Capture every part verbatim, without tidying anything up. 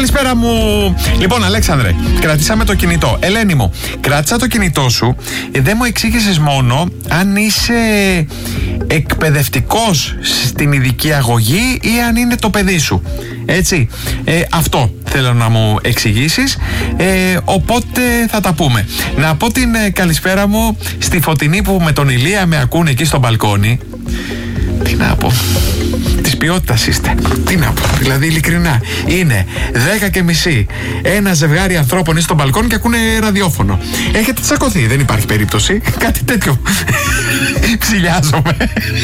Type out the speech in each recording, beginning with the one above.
Καλησπέρα μου. Λοιπόν, Αλέξανδρε, κρατήσαμε το κινητό. Ελένη μου, κράτησα το κινητό σου. Δεν μου εξήγησες μόνο αν είσαι εκπαιδευτικός στην ειδική αγωγή ή αν είναι το παιδί σου. Έτσι. Ε, αυτό θέλω να μου εξηγήσεις. Ε, οπότε θα τα πούμε. Να πω την ε, καλησπέρα μου στη Φωτεινή που με τον Ηλία με ακούνε εκεί στο μπαλκόνι. Τι να πω. Της ποιότητας είστε. Τι να πω. Δηλαδή, ειλικρινά. Είναι δέκα και μισή. Ένα ζευγάρι ανθρώπων είναι στο μπαλκόνι και ακούνε ραδιόφωνο. Έχετε τσακωθεί. Δεν υπάρχει περίπτωση. Κάτι τέτοιο. Ψηλιάζομαι.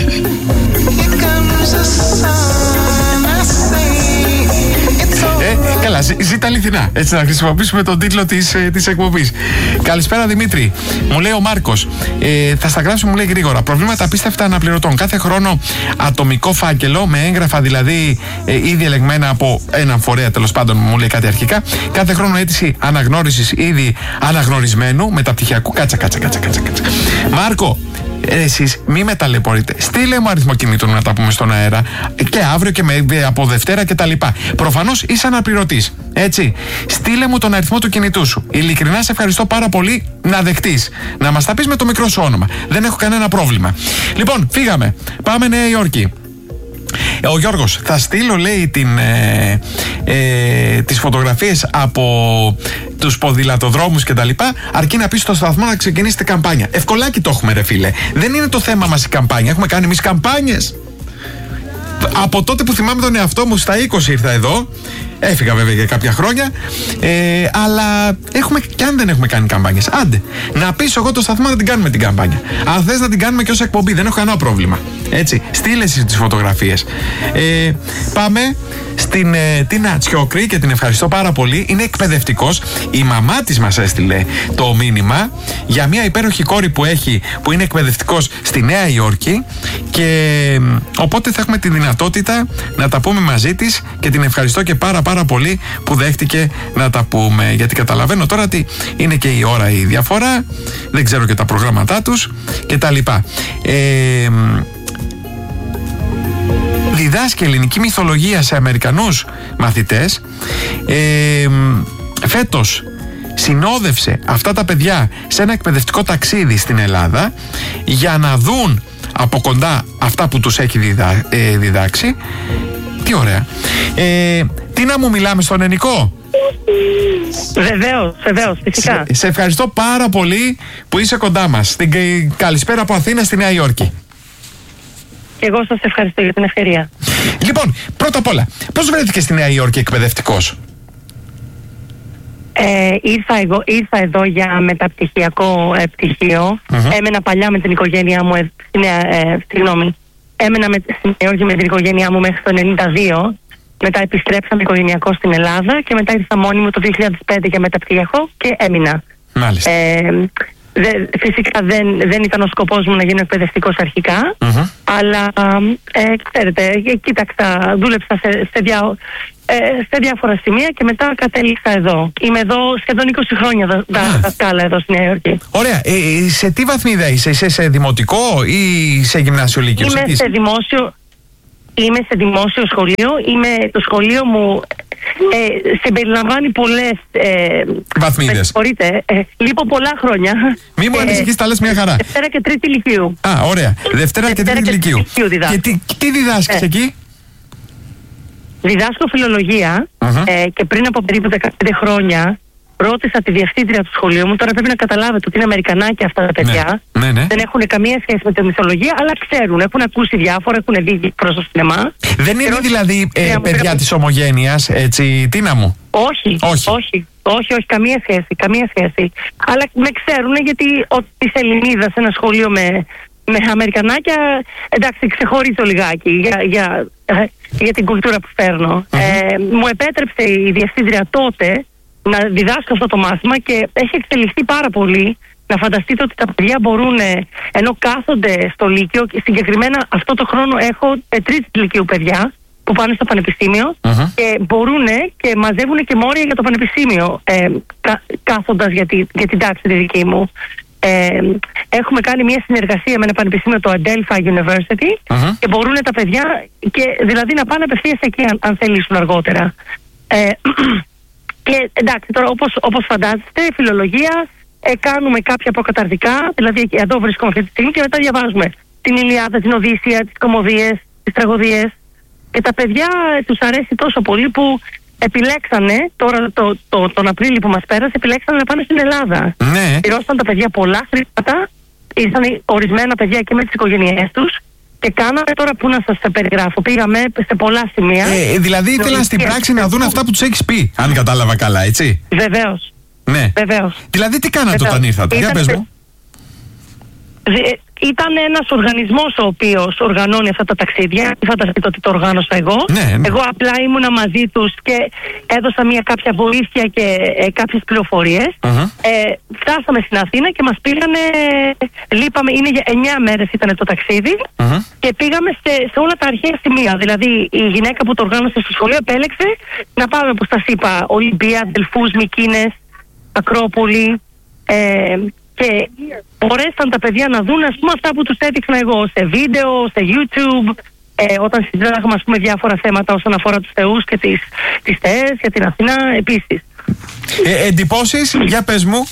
Ε, καλά, ζ, ζήτα αληθινά. Έτσι να χρησιμοποιήσουμε τον τίτλο της, ε, της εκπομπής. Καλησπέρα Δημήτρη. Μου λέει ο Μάρκος. Ε, θα στα γράψω, μου λέει γρήγορα. Προβλήματα απίστευτα αναπληρωτών. Κάθε χρόνο ατομικό φάκελο με έγγραφα δηλαδή ε, ήδη ελεγμένα από έναν φορέα, τέλος πάντων μου λέει κάτι αρχικά. Κάθε χρόνο αίτηση αναγνώρισης ήδη αναγνωρισμένου μεταπτυχιακού. Κάτσα, κάτσα, κάτσα, κάτσα. Μάρκο, εσείς μη με ταλαιπωρείτε. Στείλε μου αριθμό κινήτων να τα πούμε στον αέρα και αύριο και με, από Δευτέρα και τα λοιπά. Προφανώς είσαι αναπληρωτής. Έτσι. Στείλε μου τον αριθμό του κινητού σου. Ειλικρινά σε ευχαριστώ πάρα πολύ να δεχτείς. Να μας τα πεις με το μικρό σου όνομα. Δεν έχω κανένα πρόβλημα. Λοιπόν, φύγαμε. Πάμε Νέα Υόρκη. Ο Γιώργος, θα στείλω λέει την, ε, ε, τις φωτογραφίες από τους ποδηλατοδρόμους και τα λοιπά, αρκεί να πεις στο σταθμό να ξεκινήσετε καμπάνια. Ευκολάκι το έχουμε ρε φίλε. Δεν είναι το θέμα μας η καμπάνια. Έχουμε κάνει εμείς καμπάνιες. Από τότε που θυμάμαι τον εαυτό μου στα είκοσι ήρθα εδώ. Έφυγα βέβαια για κάποια χρόνια. Ε, αλλά έχουμε, και αν δεν έχουμε κάνει καμπάνιες, άντε να πεις εγώ το σταθμό να την κάνουμε την καμπάνια. Αν θες να την κάνουμε και ως εκπομπή, δεν έχω κανένα πρόβλημα. Έτσι, στείλε εσύ τις φωτογραφίες. Ε, πάμε στην ε, Τίνα Τσιόκρη και την ευχαριστώ πάρα πολύ. Είναι εκπαιδευτικός. Η μαμά της μας έστειλε το μήνυμα για μια υπέροχη κόρη που έχει, που είναι εκπαιδευτικός στη Νέα Υόρκη. Και ε, οπότε θα έχουμε τη δυνατότητα να τα πούμε μαζί της και την ευχαριστώ και πάρα πάρα πολύ που δέχτηκε να τα πούμε. Γιατί καταλαβαίνω τώρα ότι είναι και η ώρα η διαφορά, δεν ξέρω και τα προγράμματά τους και τα λοιπά. Ε, διδάσκει ελληνική μυθολογία σε Αμερικανούς μαθητές. Ε, φέτος συνόδευσε αυτά τα παιδιά σε ένα εκπαιδευτικό ταξίδι στην Ελλάδα για να δουν από κοντά αυτά που τους έχει διδα, ε, διδάξει. Τι ωραία. Ε, τι να μου μιλάμε στον Ενικό? Βεβαίως, βεβαίως, φυσικά. Σε, σε ευχαριστώ πάρα πολύ που είσαι κοντά μας. Την καλησπέρα από Αθήνα στη Νέα Υόρκη. Και εγώ σας ευχαριστώ για την ευκαιρία. Λοιπόν, πρώτα απ' όλα, πώς βρέθηκες στη Νέα Υόρκη εκπαιδευτικός? Ε, ήρθα, εγώ, ήρθα εδώ για μεταπτυχιακό ε, πτυχίο. Mm-hmm. Έμενα παλιά με την οικογένειά μου, ε, ε, συγγνώμη. Έμενα με, στην Νέα Υόρκη με την οικογένειά μου μέχρι το ενενήντα δύο. Μετά επιστρέψαμε οικογενειακό στην Ελλάδα και μετά ήρθα μόνη μου το δύο χιλιάδες πέντε για μεταπτυχιακό και έμεινα. Μάλιστα. Ε, δε, φυσικά δεν, δεν ήταν ο σκοπός μου να γίνω εκπαιδευτικός αρχικά, mm-hmm. αλλά ε, ξέρετε, κοίταξα, δούλεψα σε, σε, διά, ε, σε διάφορα σημεία και μετά κατέληξα εδώ. Είμαι εδώ σχεδόν είκοσι χρόνια δασκάλα εδώ στη Νέα Υόρκη. Ωραία. Ε, σε τι βαθμίδα είσαι, είσαι σε δημοτικό ή σε γυμνάσιο λύκειο? Είμαι σε, σε δημόσιο. Είμαι σε δημόσιο σχολείο. Είμαι, το σχολείο μου ε, συμπεριλαμβάνει πολλές ε, βαθμίδες. Μπορείτε, ε, λείπω πολλά χρόνια. Μη μου ανησυχείς, τα λες μια χαρά. Δευτέρα και Τρίτη Λυκείου. Α, ωραία. Δευτέρα, Δευτέρα και Τρίτη Λυκείου. Και τι, τι διδάσκεις ε. εκεί? Διδάσκω φιλολογία uh-huh. ε, και πριν από περίπου δεκαπέντε χρόνια ρώτησα τη διευθύντρια του σχολείου μου. Τώρα πρέπει να καταλάβετε ότι είναι Αμερικανάκια αυτά τα παιδιά. Ναι, ναι, ναι. Δεν έχουν καμία σχέση με τη μυθολογία, αλλά ξέρουν, έχουν ακούσει διάφορα, έχουν δει προς το σινεμά. Δεν είναι δηλαδή ε, παιδιά της ομογένειας, έτσι, Τίνα μου? Όχι, όχι, όχι, όχι, όχι, καμία σχέση, καμία σχέση. Αλλά με ξέρουν γιατί ότι της Ελληνίδας σε ένα σχολείο με, με Αμερικανάκια, εντάξει, ξεχωρίζω λιγάκι για, για, για την κουλτούρα που φέρνω. Mm-hmm. Ε, μου επέτρεψε η διευθύντρια τότε να διδάσκω αυτό το μάθημα και έχει εξελιχθεί πάρα πολύ. Να φανταστείτε ότι τα παιδιά μπορούν, ενώ κάθονται στο Λύκειο, και συγκεκριμένα αυτό το χρόνο έχω τρίτη Λυκείου παιδιά που πάνε στο πανεπιστήμιο uh-huh. και μπορούν και μαζεύουν και μόρια για το πανεπιστήμιο ε, κα, κάθοντας για, τη, για την τάξη τη δική μου. Ε, έχουμε κάνει μια συνεργασία με ένα πανεπιστήμιο, το Adelphi University, uh-huh. και μπορούν τα παιδιά και δηλαδή να πάνε απευθείας εκεί αν, αν θελήσουν αργότερα. Ε, Και εντάξει, τώρα όπως, όπως φαντάζεστε, φιλολογία, ε, κάνουμε κάποια προκαταρτικά, δηλαδή εδώ βρισκόμαστε αυτή τη στιγμή και μετά διαβάζουμε την Ιλιάδα, την Οδύσσεια, τις κωμωδίες, τις τραγωδίες. Και τα παιδιά ε, τους αρέσει τόσο πολύ που επιλέξανε, τώρα το, το, τον Απρίλιο που μας πέρασε, επιλέξανε να πάνε στην Ελλάδα. Ναι. Πληρώσαν τα παιδιά πολλά χρήματα, ήρθαν ορισμένα παιδιά και με τις οικογένειές τους. Και κάναμε τώρα, που να σας περιγράφω, πήγαμε σε πολλά σημεία. Ε, δηλαδή ήθελαν στην πράξη να δουν αυτά που τους έχεις πει, αν κατάλαβα καλά, έτσι. Βεβαίως. Ναι. Βεβαίως. Δηλαδή τι κάνατε Βεβαίως. όταν ήρθατε, για πες μου. Ήταν ένας οργανισμός ο οποίος οργανώνει αυτά τα ταξίδια. Φανταστείτε ότι το οργάνωσα εγώ. Ναι, ναι. Εγώ απλά ήμουνα μαζί τους και έδωσα μια κάποια βοήθεια και ε, κάποιες πληροφορίες. Uh-huh. Ε, φτάσαμε στην Αθήνα και μας πήγανε, λείπαμε, είναι για εννιά μέρες ήταν το ταξίδι. Uh-huh. Και πήγαμε σε, σε όλα τα αρχαία σημεία. Δηλαδή η γυναίκα που το οργάνωσε στο σχολείο επέλεξε να πάμε, όπως σας είπα, Ολυμπία, Δελφούς, Μυκίνες, Ακρόπολη. Ε, και μπορέσαν τα παιδιά να δουν, ας πούμε, αυτά που τους έδειξνα εγώ σε βίντεο, σε YouTube, ε, όταν συζητάγαμε, ας πούμε, διάφορα θέματα όσον αφορά τους θεούς και τις, τις θεές για την Αθηνά επίσης. Ε, εντυπώσεις, για πες μου.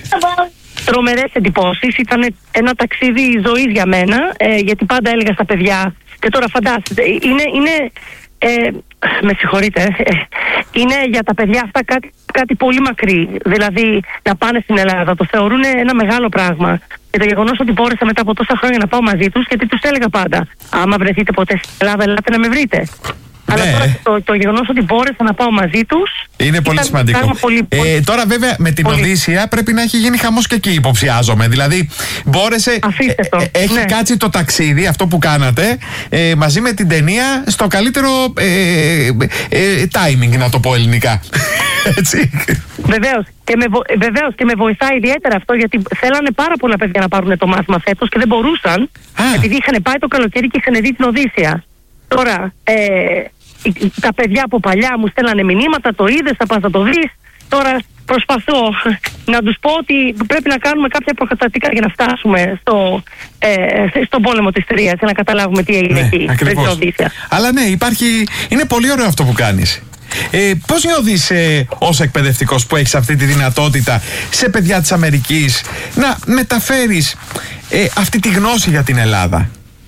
Τρομερές εντυπώσεις. Ήταν ένα ταξίδι ζωής για μένα, ε, γιατί πάντα έλεγα στα παιδιά, και τώρα φαντάζεστε, είναι, είναι ε, με συγχωρείτε, ε, είναι για τα παιδιά αυτά κάτι, κάτι πολύ μακρύ. Δηλαδή να πάνε στην Ελλάδα, το θεωρούν ένα μεγάλο πράγμα. Και το γεγονός ότι μπόρεσα μετά από τόσα χρόνια να πάω μαζί τους, γιατί τους έλεγα πάντα, άμα βρεθείτε ποτέ στην Ελλάδα, ελάτε να με βρείτε. Αλλά Ναι. τώρα το, το γεγονός ότι μπόρεσα να πάω μαζί τους Είναι πολύ σημαντικό. Πολύ, πολύ... Ε, τώρα, βέβαια, με την πολύ. Οδύσσεια πρέπει να έχει γίνει χαμός και εκεί, υποψιάζομαι. Δηλαδή, μπόρεσε. Αφήστε το. Ε, ε, έχει Ναι. κάτσει το ταξίδι, αυτό που κάνατε, ε, μαζί με την ταινία, στο καλύτερο ε, ε, timing, να το πω ελληνικά. Έτσι. Βεβαίως. Και, με, βο- βεβαίως και με βοηθάει ιδιαίτερα αυτό, γιατί θέλανε πάρα πολλά παιδιά να πάρουν το μάθημα φέτος και δεν μπορούσαν, Α. επειδή είχαν πάει το καλοκαίρι και είχαν δει την Οδύσσεια. Τώρα, ε, τα παιδιά από παλιά μου στέλνανε μηνύματα, το είδες, θα πας να το δεις. Τώρα προσπαθώ να τους πω ότι πρέπει να κάνουμε κάποια προκαταρτικά για να φτάσουμε στο, ε, στον πόλεμο της Τρίας, για να καταλάβουμε τι έγινε Ναι, εκεί. ακριβώς. στην Οδύσσεια. Αλλά ναι, υπάρχει. Είναι πολύ ωραίο αυτό που κάνεις. Ε, πώς νιώθεις ε, ως εκπαιδευτικός που έχεις αυτή τη δυνατότητα σε παιδιά της Αμερικής να μεταφέρεις ε, αυτή τη γνώση για την Ελλάδα?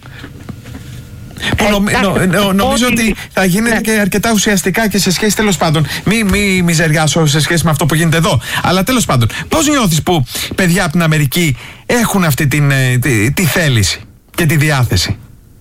Που νομ, νο, νο, νομίζω ότι, ότι θα γίνεται ναι. και αρκετά ουσιαστικά και σε σχέση, τέλος πάντων, μη, μη μιζεριάσω σε σχέση με αυτό που γίνεται εδώ, αλλά τέλος πάντων, πώς νιώθεις που παιδιά από την Αμερική έχουν αυτή την, τη, τη θέληση και τη διάθεση?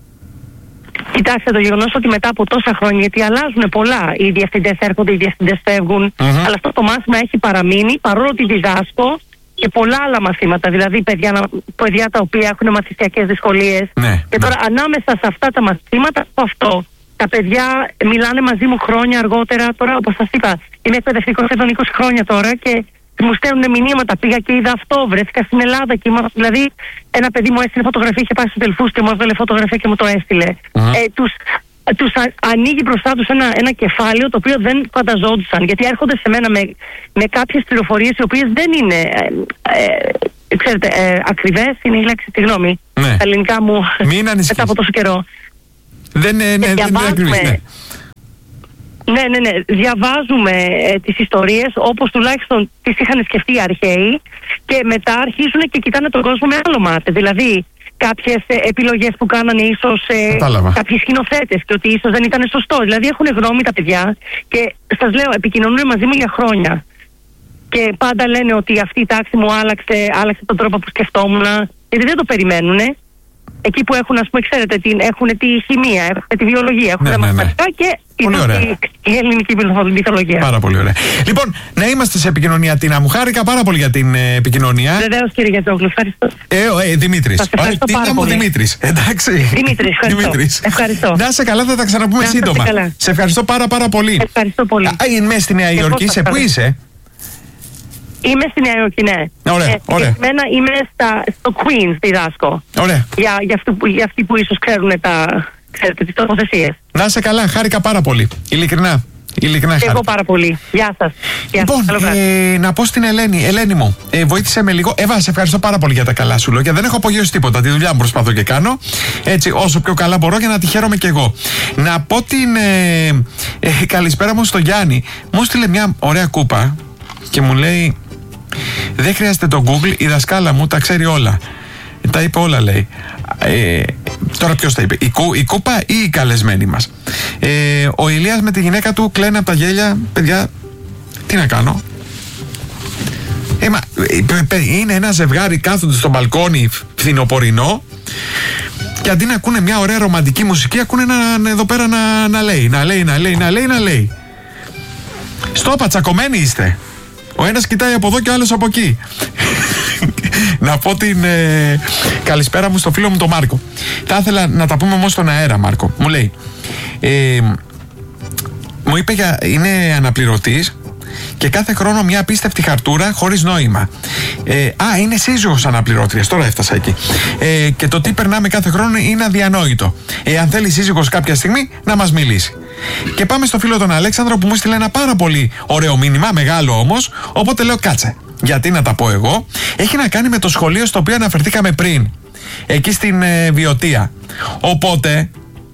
Κοιτάξτε, το γεγονός ότι μετά από τόσα χρόνια, γιατί αλλάζουν πολλά, οι διευθυντές έρχονται, οι διευθυντές φεύγουν, mm-hmm. αλλά αυτό το μάθημα έχει παραμείνει, παρόλο ότι διδάσκω και πολλά άλλα μαθήματα. Δηλαδή, παιδιά, παιδιά τα οποία έχουν μαθησιακές δυσκολίες. Ναι, και τώρα, ναι. ανάμεσα σε αυτά τα μαθήματα, αυτό. Τα παιδιά μιλάνε μαζί μου χρόνια αργότερα. Τώρα, όπως σας είπα, είμαι εκπαιδευτικός εδώ είκοσι χρόνια τώρα και μου στέλνουν μηνύματα. Πήγα και είδα αυτό, βρέθηκα στην Ελλάδα. Και είμαι, δηλαδή, ένα παιδί μου έστειλε φωτογραφία, είχε πάει στους Δελφούς και μου έβγαλε φωτογραφία και μου το έστειλε. Mm-hmm. Ε, τους, τους α, ανοίγει μπροστά τους ένα, ένα κεφάλαιο το οποίο δεν φανταζόντουσαν, γιατί έρχονται σε μένα με, με κάποιες πληροφορίες οι οποίες δεν είναι ε, ε, ξέρετε, ε, ακριβές, είναι η λέξη, τη γνώμη, ναι. τα ελληνικά μου μετά από τόσο καιρό. Δεν, ναι, ναι, δεν είναι ακριβές, ναι. Ναι, ναι, ναι. Διαβάζουμε ε, τις ιστορίες όπως τουλάχιστον τις είχαν σκεφτεί οι αρχαίοι και μετά αρχίζουν και κοιτάνε τον κόσμο με άλλο μάτι. Δηλαδή, κάποιες ε, επιλογές που κάνανε ίσως ε, κάποιοι σκηνοθέτες και ότι ίσως δεν ήταν σωστό. Δηλαδή, έχουν γνώμη τα παιδιά και σας λέω, επικοινωνούν μαζί μου για χρόνια. Και πάντα λένε ότι αυτή η τάξη μου άλλαξε, άλλαξε τον τρόπο που σκεφτόμουν, γιατί δεν το περιμένουνε. Εκεί που έχουν, ας πούμε, ξέρετε, την, έχουν τη χημεία, έχουν τη βιολογία, έχουν ναι, τα ναι, μαθηματικά ναι. και η, η ελληνική μυθολογία. Πάρα πολύ ωραία. Λοιπόν, να είμαστε σε επικοινωνία, Τίνα μου. Χάρηκα πάρα πολύ για την ε, επικοινωνία. Βεβαίως, κύριε Γιατζόγλου, ευχαριστώ. Ε, ε, Δημήτρης. Σας ευχαριστώ πάρα Τίνα μου, πολύ. Δημήτρης. Εντάξει. Δημήτρης, ευχαριστώ. Δημήτρης. Ευχαριστώ. Να είσαι καλά, θα τα ξαναπούμε να σύντομα. Καλά. Σε ευχαριστώ πάρα πάρα πολύ. Ευχαριστώ πολύ. Α, είμαι στη Νέα Υόρκη, σε πού είσαι? Είμαι στη Νέα Υόρκη, ναι. Ωραία, ε, ωραία. Εμένα είμαι στα, στο Queens, διδάσκω. Ωραία. Για, για, αυτοί που, για αυτοί που ίσως ξέρουν τα, ξέρετε, τις τοποθεσίες. Να είσαι καλά, χάρηκα πάρα πολύ. Ειλικρινά. Ειλικρινά Και εγώ πάρα πολύ. Γεια σας. Λοιπόν, ε, να πω στην Ελένη, Ελένη μου, ε, βοήθησε με λίγο. Εύα, σε ευχαριστώ πάρα πολύ για τα καλά σου λόγια. Δεν έχω απογειώσει τίποτα. Τη δουλειά μου προσπαθώ και κάνω. Έτσι, όσο πιο καλά μπορώ για να τη χαίρομαι κι εγώ. Να πω την ε, ε, καλησπέρα μου στο Γιάννη. Μου στείλε μια ωραία κούπα και μου λέει: δεν χρειάζεται το Google, η δασκάλα μου τα ξέρει όλα. Τα είπε όλα, λέει. Ε, τώρα ποιος τα είπε, η, κου, η κούπα ή η καλεσμένη μας? Ε, ο Ηλίας με τη γυναίκα του κλαίνε από τα γέλια. Παιδιά, τι να κάνω? Ε, μα, είναι ένα ζευγάρι, κάθονται στο μπαλκόνι φθινοπορεινό και αντί να ακούνε μια ωραία ρομαντική μουσική, ακούνε να, εδώ πέρα να, να λέει, να λέει, να λέει, να λέει, να λέει. Στόπα, τσακωμένοι είστε. Ο ένας κοιτάει από εδώ και ο άλλος από εκεί. Να πω την ε, καλησπέρα μου στο φίλο μου τον Μάρκο. Θα ήθελα να τα πούμε όμως στον αέρα, Μάρκο. Μου λέει, ε, μου είπε για, είναι αναπληρωτής και κάθε χρόνο μια απίστευτη χαρτούρα χωρίς νόημα. Ε, α, είναι σύζυγος αναπληρώτριας, τώρα έφτασα εκεί. Ε, και το τι περνάμε κάθε χρόνο είναι αδιανόητο. Ε, αν θέλει σύζυγος κάποια στιγμή να μας μιλήσει. Και πάμε στο φίλο τον Αλέξανδρο που μου στείλε ένα πάρα πολύ ωραίο μήνυμα, μεγάλο όμως. Οπότε λέω, κάτσε. Γιατί να τα πω εγώ? Έχει να κάνει με το σχολείο στο οποίο αναφερθήκαμε πριν. Εκεί στην ε, Βιωτία. Οπότε,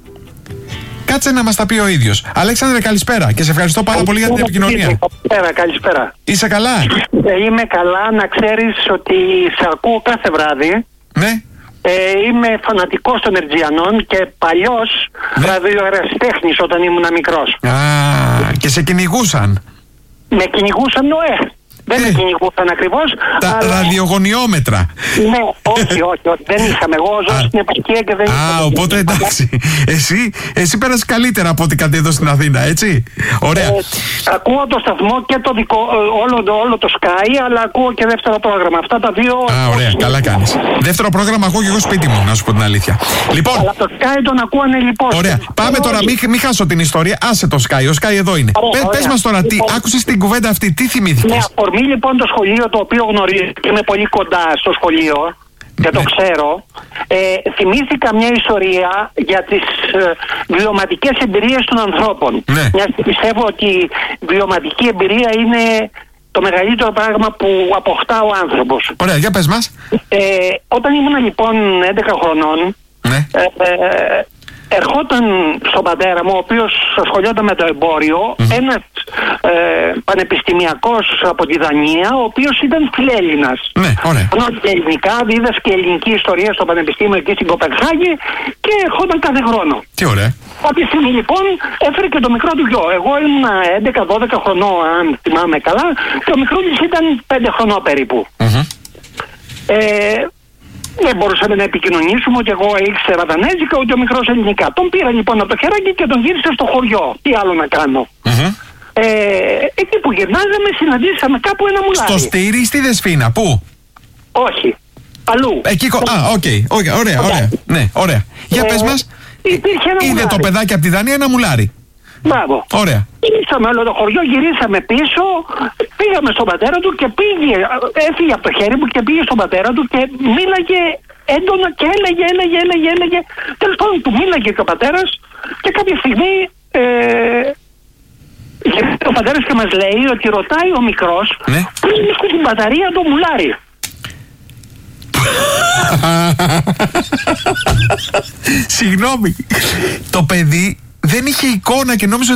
κάτσε να μας τα πει ο ίδιος. Αλέξανδρε, καλησπέρα και σε ευχαριστώ πάρα πολύ για την επικοινωνία. Καλησπέρα, καλησπέρα. Είσαι καλά? Ε, είμαι καλά, να ξέρεις ότι σε ακούω κάθε βράδυ. Ναι. Ε, είμαι φανατικός των Ερτζιανών και παλιός ναι. ραδιοερασιτέχνης όταν ήμουν μικρός. Α, και σε κυνηγούσαν. Με κυνηγούσαν, ναι. Δεν με κυνηγούσαν ακριβώς. Τα αλλά... ραδιογωνιόμετρα. Ναι, όχι, όχι, όχι. Δεν είχαμε. Εγώ ζω στην επαρχία και δεν είχαμε. Α, οπότε εντάξει. Εσύ, εσύ πέρασες καλύτερα από ό,τι κάτι εδώ στην Αθήνα, έτσι. Ωραία. Ε, ακούω το σταθμό και το δικό, όλο, όλο το Sky, αλλά ακούω και δεύτερο πρόγραμμα. Αυτά τα δύο. Α, ωραία, καλά κάνεις. Δεύτερο πρόγραμμα ακούω και εγώ σπίτι μου, να σου πω την αλήθεια. Λοιπόν. Αλλά το Sky τον ακούανε λοιπόν. Ωραία. Πάμε τώρα, μην μη χάσω την ιστορία. Άσε το Sky, ο Sky εδώ είναι. Πες μας τώρα, τι άκουσες την κουβέντα αυτή, τι θυμήθηκες? Ή λοιπόν το σχολείο το οποίο γνωρίζω και είμαι πολύ κοντά στο σχολείο και το ξέρω, ε, θυμήθηκα μια ιστορία για τις ε, βιωματικές εμπειρίες των ανθρώπων. Ναι. Μιας και πιστεύω ότι η βιωματική εμπειρία είναι το μεγαλύτερο πράγμα που αποκτά ο άνθρωπος. Ωραία, για πες μας. Ε, όταν ήμουν λοιπόν έντεκα χρονών, ναι. ε, ε, ερχόταν στον πατέρα μου, ο οποίος ασχολιόταν με το εμπόριο, mm-hmm. ένας ε, πανεπιστημιακός από τη Δανία, ο οποίος ήταν φιλέλληνας. Ναι, ωραία. Γνώριζε ελληνικά, δίδασκε ελληνική ιστορία στο πανεπιστήμιο εκεί στην Κοπενχάγη και ερχόταν κάθε χρόνο. Τι ωραία. Κάποια στιγμή λοιπόν έφερε και το μικρό του γιο. Εγώ ήμουν έντεκα δώδεκα χρονών, αν θυμάμαι καλά, και ο μικρό του ήταν πέντε χρονών περίπου. Mm-hmm. Ε, Δεν μπορούσαμε να επικοινωνήσουμε, ότι εγώ ήξερα δανέζικα, ούτε ο μικρός ελληνικά. Τον πήρα λοιπόν από το χεράκι και τον γύρισα στο χωριό. Τι άλλο να κάνω. Mm-hmm. Ε, εκεί που γυρνάζαμε, συναντήσαμε κάπου ένα μουλάρι. Στο Στήρι ή στη Δεσπίνα, πού? Όχι. Αλλού. Εκεί, στο... Α, οκ. Okay. Okay. Ωραία, ωραία. Ναι, ωραία. Για ε, πες μας. Είδε το παιδάκι από τη Δανία ένα μουλάρι. Μπράβο. Ωραία. Ήρθαμε όλο το χωριό, γυρίσαμε πίσω, πήγαμε στον πατέρα του και πήγε, έφυγε από το χέρι μου και πήγε στον πατέρα του και μίλαγε έντονα και έλεγε, έλεγε, έλεγε, έλεγε. Τέλος πάντων του μίλαγε και ο πατέρας και κάποια στιγμή ε, ο πατέρας και μας λέει ότι ρωτάει ο μικρός, ναι, πού είναι στην μπαταρία το μουλάρι. Συγγνώμη, το παιδί δεν είχε εικόνα και νόμιζε ότι